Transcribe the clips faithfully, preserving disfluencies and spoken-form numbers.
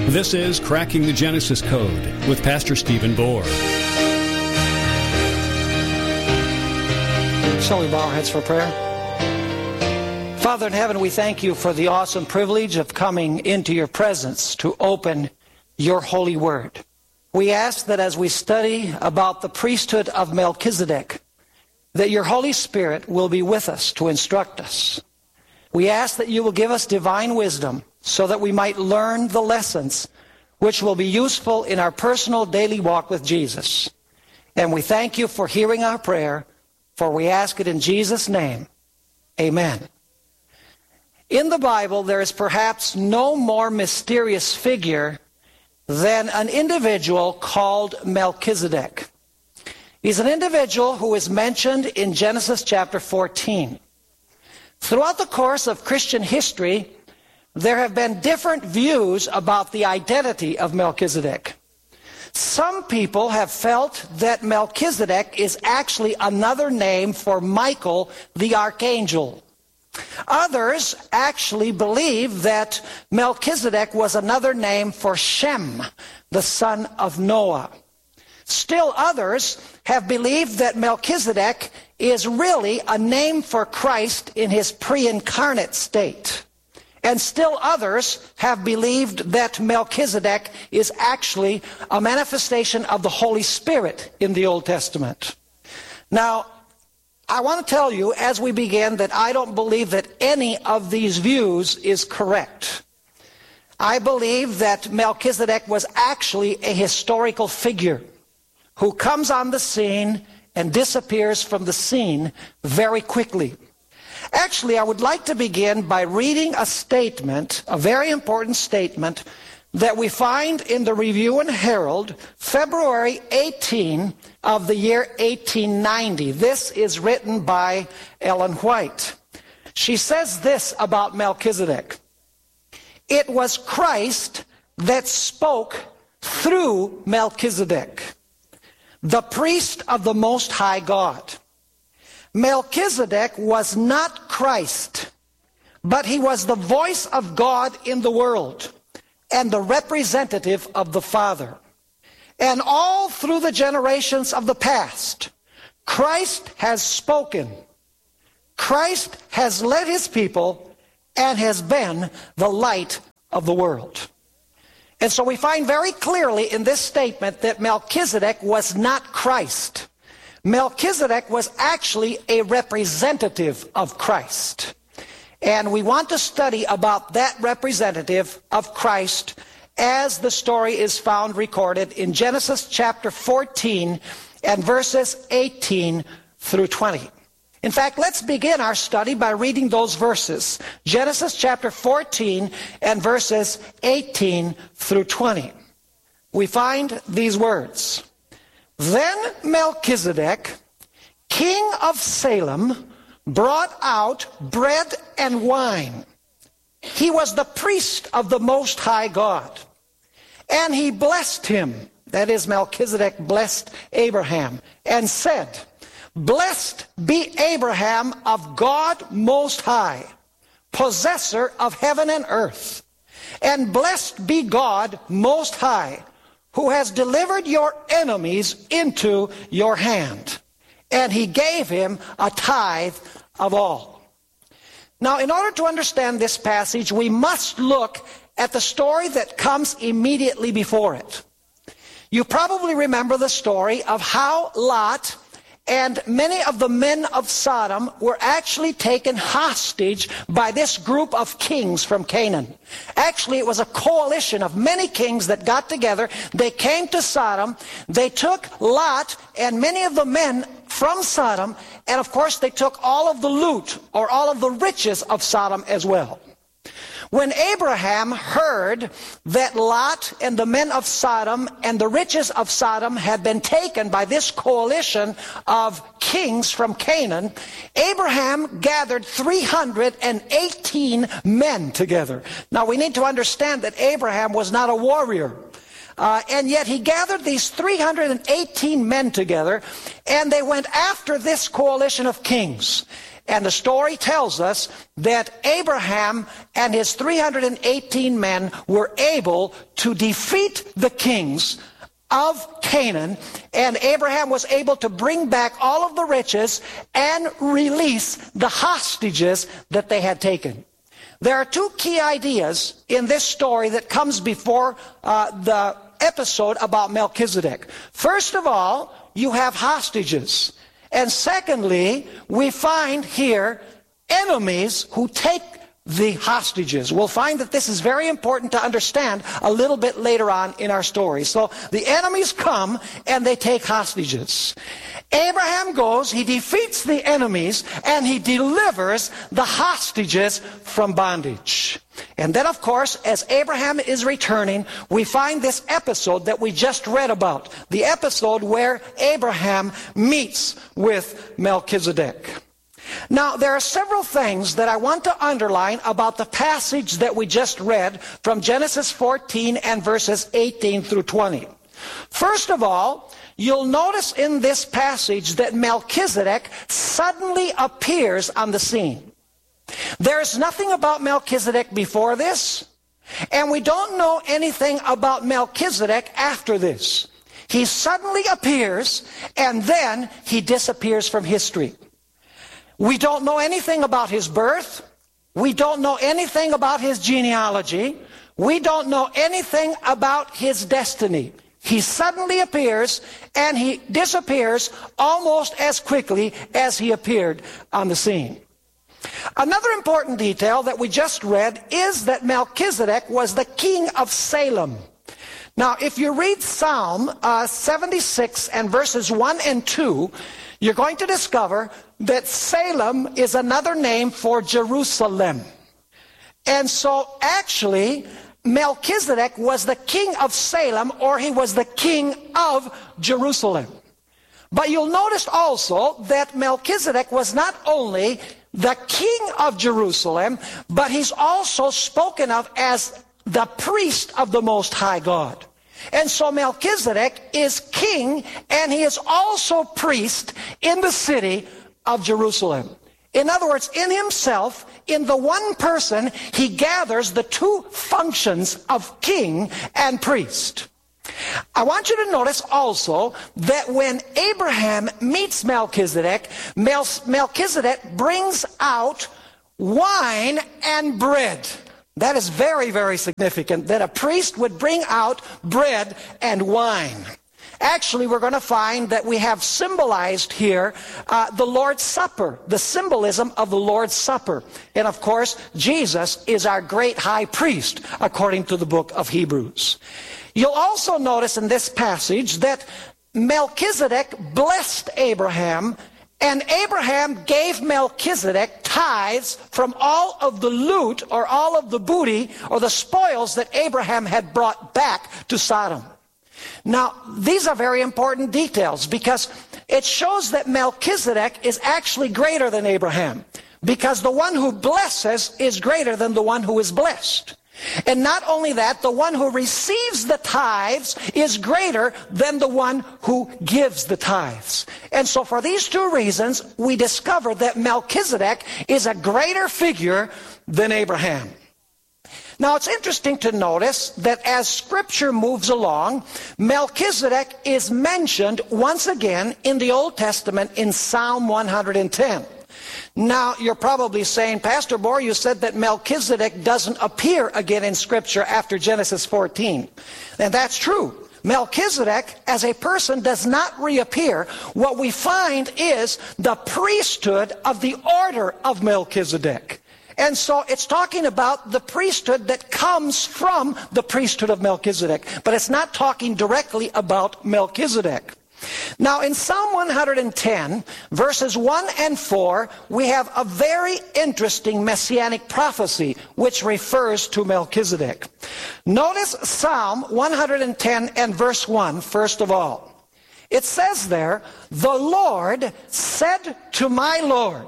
This is Cracking the Genesis Code with Pastor Stephen Bohr. Shall we bow our heads for prayer? Father in heaven, we thank you for the awesome privilege of coming into your presence to open your holy word. We ask that as we study about the priesthood of Melchizedek, that your Holy Spirit will be with us to instruct us. We ask that you will give us divine wisdom so that we might learn the lessons which will be useful in our personal daily walk with Jesus. And we thank you for hearing our prayer, for we ask it in Jesus' name. Amen. In the Bible, there is perhaps no more mysterious figure than an individual called Melchizedek. He's an individual who is mentioned in Genesis chapter fourteen. Throughout the course of Christian history, there have been different views about the identity of Melchizedek. Some people have felt that Melchizedek is actually another name for Michael the archangel. Others actually believe that Melchizedek was another name for Shem, the son of Noah. Still others have believed that Melchizedek is really a name for Christ in his pre-incarnate state. And still others have believed that Melchizedek is actually a manifestation of the Holy Spirit in the Old Testament. Now, I want to tell you as we begin that I don't believe that any of these views is correct. I believe that Melchizedek was actually a historical figure who comes on the scene and disappears from the scene very quickly. Actually, I would like to begin by reading a statement, a very important statement, that we find in the Review and Herald, February eighteenth of the year eighteen ninety. This is written by Ellen White. She says this about Melchizedek: "It was Christ that spoke through Melchizedek, the priest of the Most High God. Melchizedek was not Christ, but he was the voice of God in the world and the representative of the Father. And all through the generations of the past, Christ has spoken. Christ has led his people and has been the light of the world." And so we find very clearly in this statement that Melchizedek was not Christ. Melchizedek was actually a representative of Christ. And we want to study about that representative of Christ as the story is found recorded in Genesis chapter fourteen and verses eighteen through twenty. In fact, let's begin our study by reading those verses. Genesis chapter fourteen and verses eighteen through twenty. We find these words: "Then Melchizedek, king of Salem, brought out bread and wine. He was the priest of the Most High God. And he blessed him," that is, Melchizedek blessed Abraham, "and said, 'Blessed be Abraham of God Most High, possessor of heaven and earth. And blessed be God Most High, who has delivered your enemies into your hand.' And he gave him a tithe of all." Now, in order to understand this passage, we must look at the story that comes immediately before it. You probably remember the story of how Lot and many of the men of Sodom were actually taken hostage by this group of kings from Canaan. Actually, it was a coalition of many kings that got together. They came to Sodom. They took Lot and many of the men from Sodom, and of course they took all of the loot or all of the riches of Sodom as well. When Abraham heard that Lot and the men of Sodom and the riches of Sodom had been taken by this coalition of kings from Canaan, Abraham gathered three hundred eighteen men together. Now we need to understand that Abraham was not a warrior. Uh, and yet he gathered these three hundred eighteen men together, and they went after this coalition of kings. And the story tells us that Abraham and his three hundred eighteen men were able to defeat the kings of Canaan, and Abraham was able to bring back all of the riches and release the hostages that they had taken. There are two key ideas in this story that comes before uh, the episode about Melchizedek. First of all, you have hostages. And secondly, we find here enemies who take the hostages. We'll find that this is very important to understand a little bit later on in our story. So the enemies come and they take hostages. Abraham goes, he defeats the enemies, and he delivers the hostages from bondage. And then, of course, as Abraham is returning, we find this episode that we just read about. The episode where Abraham meets with Melchizedek. Now, there are several things that I want to underline about the passage that we just read from Genesis fourteen and verses eighteen through twenty. First of all, you'll notice in this passage that Melchizedek suddenly appears on the scene. There's nothing about Melchizedek before this, and we don't know anything about Melchizedek after this. He suddenly appears, and then he disappears from history. We don't know anything about his birth. We don't know anything about his genealogy. We don't know anything about his destiny. He suddenly appears, and he disappears almost as quickly as he appeared on the scene. Another important detail that we just read is that Melchizedek was the king of Salem. Now, if you read Psalm uh, seventy-six and verses one and two, you're going to discover that Salem is another name for Jerusalem. And so, actually, Melchizedek was the king of Salem, or he was the king of Jerusalem. But you'll notice also that Melchizedek was not only the king of Jerusalem, but he's also spoken of as the priest of the Most High God. And so Melchizedek is king, and he is also priest in the city of Jerusalem. In other words, in himself, in the one person, he gathers the two functions of king and priest. I want you to notice also that when Abraham meets Melchizedek, Mel- Melchizedek brings out wine and bread. That is very, very significant, that a priest would bring out bread and wine. Actually, we're going to find that we have symbolized here uh, the Lord's Supper, the symbolism of the Lord's Supper. And of course, Jesus is our great high priest, according to the book of Hebrews. You'll also notice in this passage that Melchizedek blessed Abraham, and Abraham gave Melchizedek tithes from all of the loot, or all of the booty, or the spoils that Abraham had brought back to Sodom. Now, these are very important details, because it shows that Melchizedek is actually greater than Abraham, because the one who blesses is greater than the one who is blessed. And not only that, the one who receives the tithes is greater than the one who gives the tithes. And so for these two reasons, we discover that Melchizedek is a greater figure than Abraham. Now, it's interesting to notice that as Scripture moves along, Melchizedek is mentioned once again in the Old Testament in Psalm one hundred ten. Now, you're probably saying, Pastor Bohr, you said that Melchizedek doesn't appear again in Scripture after Genesis fourteen. And that's true. Melchizedek, as a person, does not reappear. What we find is the priesthood of the order of Melchizedek. And so it's talking about the priesthood that comes from the priesthood of Melchizedek. But it's not talking directly about Melchizedek. Now, in Psalm one hundred ten, verses one and four, we have a very interesting messianic prophecy which refers to Melchizedek. Notice Psalm one hundred ten and verse one, first of all. It says there, "The Lord said to my Lord,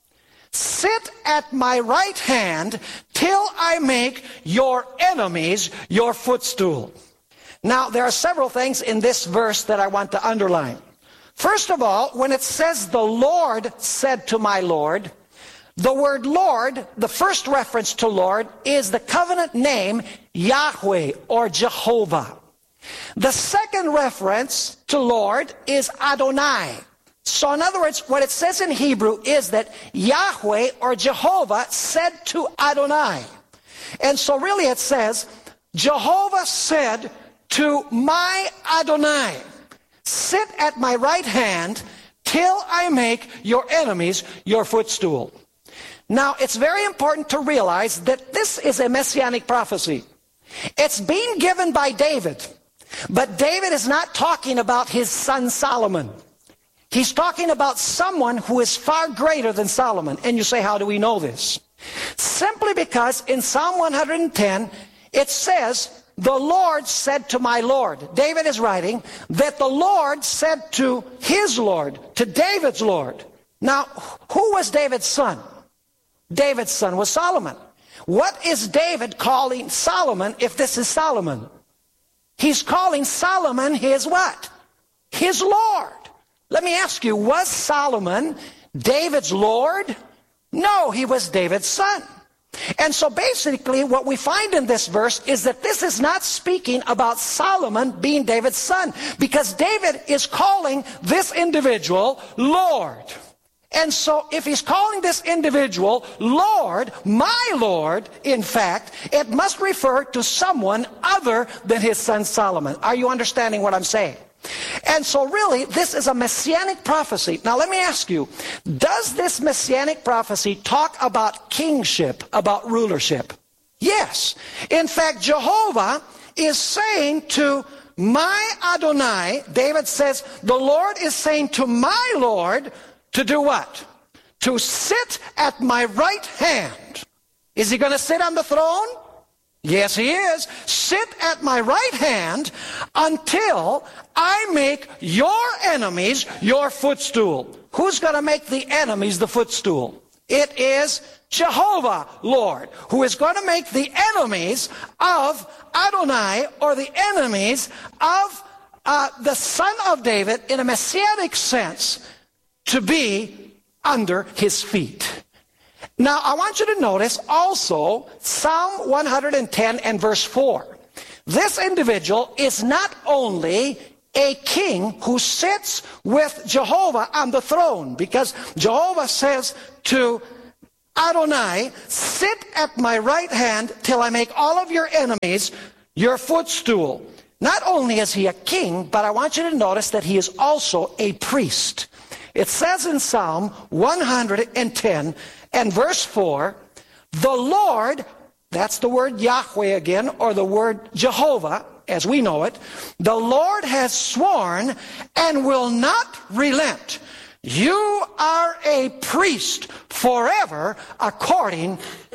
sit at my right hand till I make your enemies your footstool." Now, there are several things in this verse that I want to underline. First of all, when it says the Lord said to my Lord, The word Lord, the first reference to Lord, is the covenant name Yahweh or Jehovah. The second reference to Lord is Adonai. So in other words, what it says in Hebrew is that Yahweh or Jehovah said to Adonai. And so really it says, Jehovah said to my Adonai, sit at my right hand till I make your enemies your footstool. Now, it's very important to realize that this is a messianic prophecy. It's being given by David. But David is not talking about his son Solomon. He's talking about someone who is far greater than Solomon. And you say, how do we know this? Simply because in Psalm one hundred ten, it says, the Lord said to my Lord. David is writing that the Lord said to his Lord, to David's Lord. Now, who was David's son? David's son was Solomon. What is David calling Solomon if this is Solomon? He's calling Solomon his what? His Lord. Let me ask you, was Solomon David's Lord? No, he was David's son. And so basically what we find in this verse is that this is not speaking about Solomon being David's son, because David is calling this individual Lord. And so if he's calling this individual Lord, my Lord, in fact, it must refer to someone other than his son Solomon. Are you understanding what I'm saying? And so really, this is a messianic prophecy. Now let me ask you, does this messianic prophecy talk about kingship, about rulership? Yes. In fact, Jehovah is saying to my Adonai, David says, the Lord is saying to my Lord, to do what? To sit at my right hand. Is he going to sit on the throne? Yes, he is. Sit at my right hand until I make your enemies your footstool. Who's going to make the enemies the footstool? It is Jehovah, Lord, who is going to make the enemies of Adonai, or the enemies of uh, the son of David, in a messianic sense, to be under his feet. Now, I want you to notice also Psalm one hundred ten and verse four. This individual is not only a king who sits with Jehovah on the throne, because Jehovah says to Adonai, sit at my right hand till I make all of your enemies your footstool. Not only is he a king, but I want you to notice that he is also a priest. It says in Psalm one hundred ten and verse four, the Lord, that's the word Yahweh again, or the word Jehovah, as we know it, the Lord has sworn and will not relent. You are a priest forever according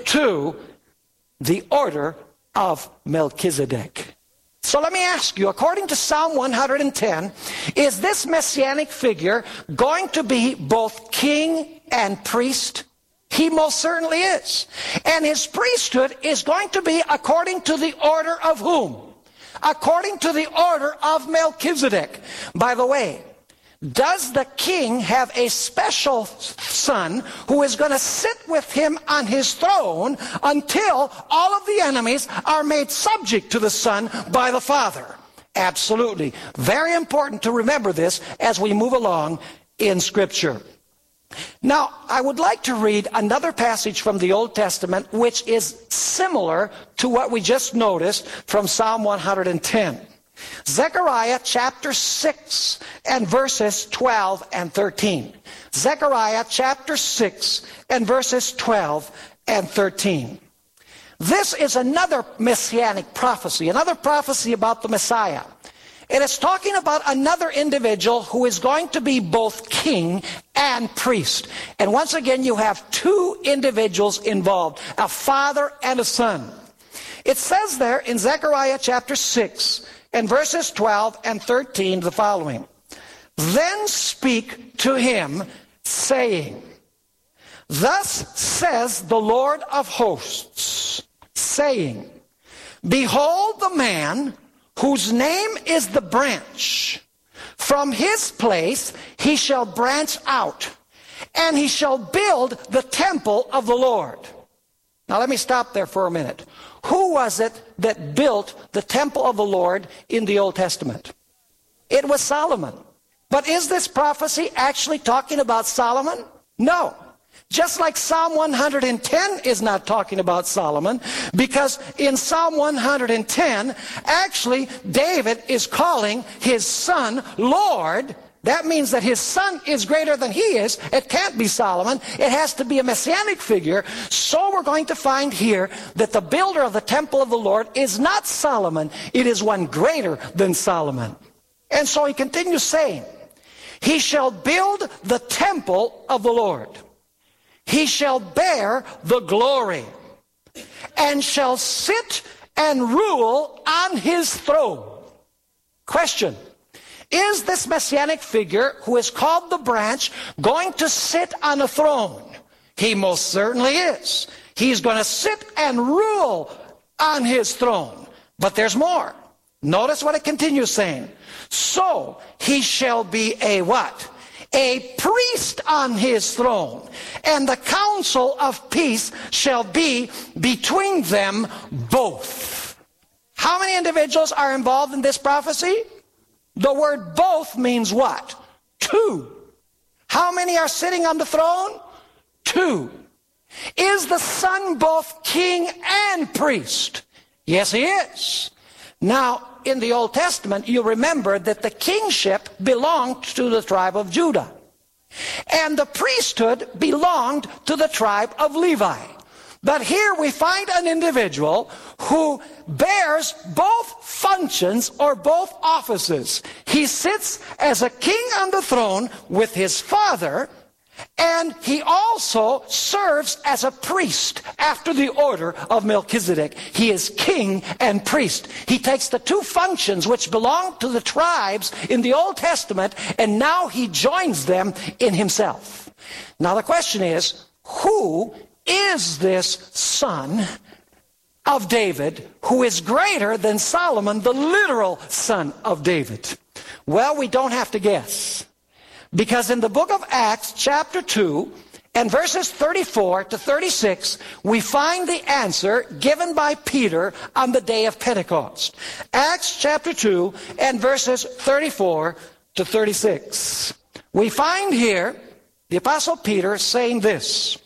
to the order of Melchizedek. So let me ask you, according to Psalm one hundred ten, is this messianic figure going to be both king and priest? He most certainly is. And his priesthood is going to be according to the order of whom? According to the order of Melchizedek. By the way, does the king have a special son who is going to sit with him on his throne until all of the enemies are made subject to the son by the father? Absolutely. Very important to remember this as we move along in Scripture. Now, I would like to read another passage from the Old Testament which is similar to what we just noticed from Psalm one hundred ten. Zechariah chapter six and verses twelve and thirteen. Zechariah chapter six and verses twelve and thirteen. This is another messianic prophecy, another prophecy about the Messiah. It is talking about another individual who is going to be both king and priest. And once again, you have two individuals involved, a father and a son. It says there in Zechariah chapter six and verses twelve and thirteen the following. Then speak to him, saying, thus says the Lord of hosts, saying, behold the man whose name is the branch. From his place he shall branch out, and he shall build the temple of the Lord. Now let me stop there for a minute. Who was it that built the temple of the Lord in the Old Testament? It was Solomon. But is this prophecy actually talking about Solomon? No. Just like Psalm one hundred ten is not talking about Solomon, because in Psalm one hundred ten, actually David is calling his son Lord. That means that his son is greater than he is. It can't be Solomon. It has to be a messianic figure. So we're going to find here that the builder of the temple of the Lord is not Solomon. It is one greater than Solomon. And so he continues saying, he shall build the temple of the Lord. He shall bear the glory, and shall sit and rule on his throne. Question: is this messianic figure who is called the branch going to sit on a throne? He most certainly is. He's going to sit and rule on his throne. But there's more. Notice what it continues saying. So he shall be a what? A priest on his throne, and the counsel of peace shall be between them both. How many individuals are involved in this prophecy? The word both means what? Two. How many are sitting on the throne? Two. Is the Son both king and priest? Yes, he is. Now, in the Old Testament, you remember that the kingship belonged to the tribe of Judah, and the priesthood belonged to the tribe of Levi. But here we find an individual who bears both functions or both offices. He sits as a king on the throne with his father, and he also serves as a priest after the order of Melchizedek. He is king and priest. He takes the two functions which belong to the tribes in the Old Testament, and now he joins them in himself. Now the question is, who is this son of David who is greater than Solomon, the literal son of David? Well, we don't have to guess. Because in the book of Acts, chapter two, and verses thirty-four to thirty-six, we find the answer given by Peter on the day of Pentecost. Acts chapter two, and verses thirty-four to thirty-six. We find here the Apostle Peter saying this: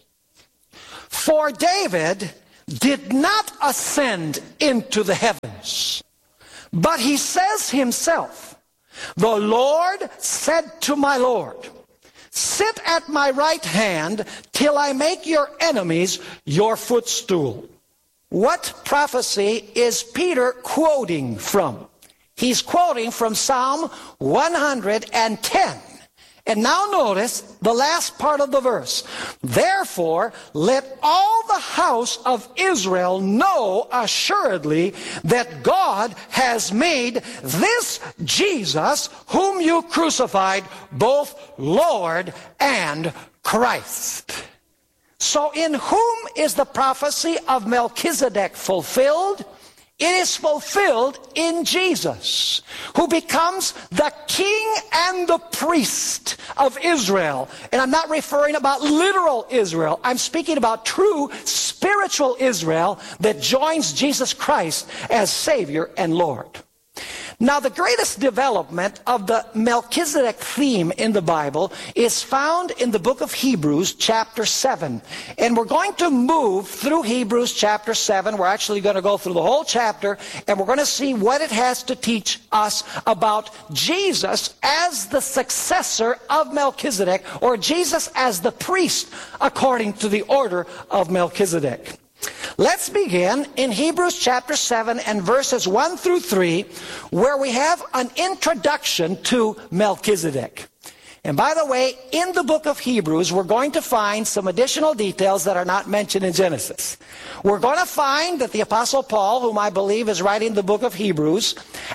for David did not ascend into the heavens, but he says himself, the Lord said to my Lord, sit at my right hand till I make your enemies your footstool. What prophecy is Peter quoting from? He's quoting from Psalm one hundred ten. And now notice the last part of the verse. Therefore, let all the house of Israel know assuredly that God has made this Jesus, whom you crucified, both Lord and Christ. So in whom is the prophecy of Melchizedek fulfilled? It is fulfilled in Jesus, who becomes the king and the priest of Israel. And I'm not referring about literal Israel. I'm speaking about true spiritual Israel that joins Jesus Christ as Savior and Lord. Now, the greatest development of the Melchizedek theme in the Bible is found in the book of Hebrews, chapter seven. And we're going to move through Hebrews chapter seven. We're actually going to go through the whole chapter, and we're going to see what it has to teach us about Jesus as the successor of Melchizedek, or Jesus as the priest according to the order of Melchizedek. Let's begin in Hebrews chapter seven and verses one through three, where we have an introduction to Melchizedek. And by the way, in the book of Hebrews, we're going to find some additional details that are not mentioned in Genesis. We're going to find that the Apostle Paul, whom I believe is writing the book of Hebrews, actually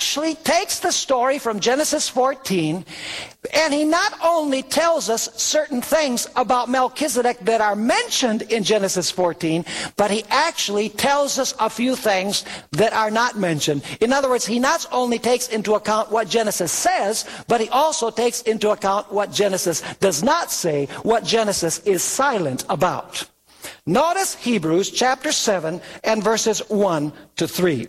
actually takes the story from Genesis fourteen, and he not only tells us certain things about Melchizedek that are mentioned in Genesis fourteen, but he actually tells us a few things that are not mentioned. In other words, he not only takes into account what Genesis says, but he also takes into account what Genesis does not say, what Genesis is silent about. Notice Hebrews chapter seven and verses one to three.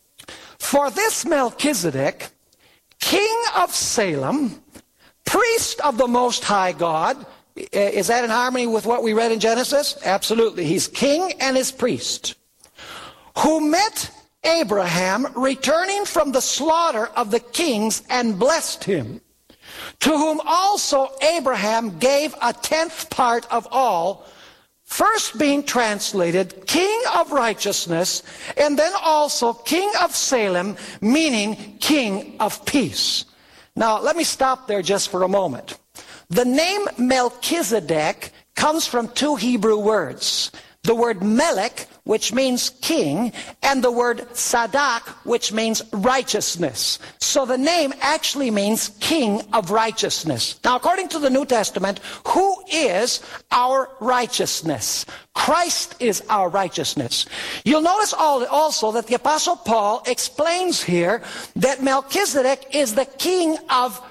For this Melchizedek, king of Salem, priest of the Most High God, is that in harmony with what we read in Genesis? Absolutely. He's king and is priest, who met Abraham returning from the slaughter of the kings and blessed him, to whom also Abraham gave a tenth part of all, first being translated King of Righteousness, and then also King of Salem, meaning King of Peace. Now, let me stop there just for a moment. The name Melchizedek comes from two Hebrew words. The word Melech, which means king, and the word Sadak, which means righteousness. So the name actually means king of righteousness. Now, according to the New Testament, who is our righteousness? Christ is our righteousness. You'll notice also that the Apostle Paul explains here that Melchizedek is the king of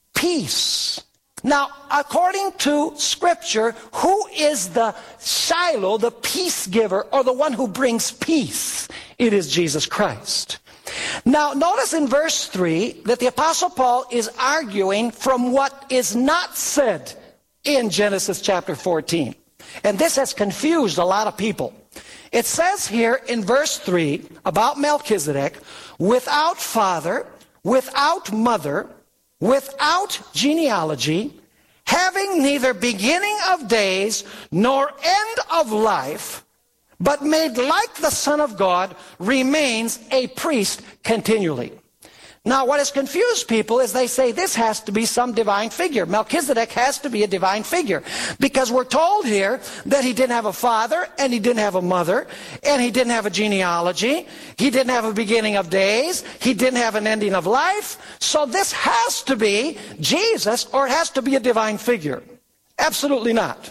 peace. Now, according to Scripture, who is the Shiloh, the peace giver, or the one who brings peace? It is Jesus Christ. Now, notice in verse three that the Apostle Paul is arguing from what is not said in Genesis chapter fourteen. And this has confused a lot of people. It says here in verse three about Melchizedek, without father, without mother, without genealogy, having neither beginning of days nor end of life, but made like the Son of God, remains a priest continually. Now, what has confused people is they say this has to be some divine figure. Melchizedek has to be a divine figure, because we're told here that he didn't have a father, and he didn't have a mother, and he didn't have a genealogy, he didn't have a beginning of days, he didn't have an ending of life. So this has to be Jesus, or it has to be a divine figure. Absolutely not.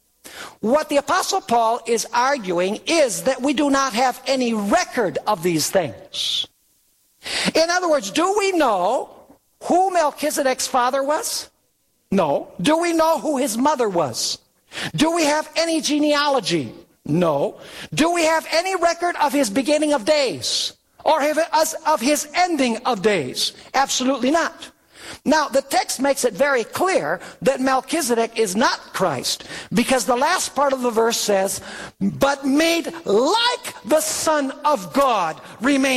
What the Apostle Paul is arguing is that we do not have any record of these things. In other words, do we know who Melchizedek's father was? No. Do we know who his mother was? Do we have any genealogy? No. Do we have any record of his beginning of days? Or of his ending of days? Absolutely not. Now, the text makes it very clear that Melchizedek is not Christ, because the last part of the verse says, but made like the Son of God remain